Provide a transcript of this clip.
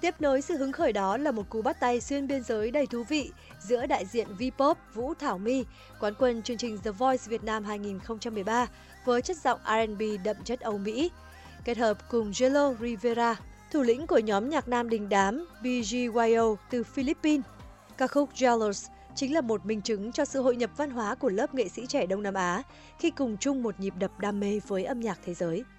Tiếp nối sự hứng khởi đó là một cú bắt tay xuyên biên giới đầy thú vị giữa đại diện V-pop Vũ Thảo My, quán quân chương trình The Voice Việt Nam 2013 với chất giọng R&B đậm chất Âu Mỹ, kết hợp cùng Jello Rivera, thủ lĩnh của nhóm nhạc nam đình đám BGYO từ Philippines. Ca khúc Jealous chính là một minh chứng cho sự hội nhập văn hóa của lớp nghệ sĩ trẻ Đông Nam Á khi cùng chung một nhịp đập đam mê với âm nhạc thế giới.